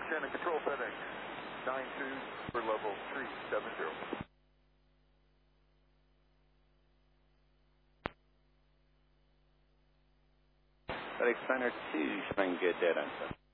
Shannon Control, FedEx 92 for level 370. FedEx Center 2, showing good dead on 7.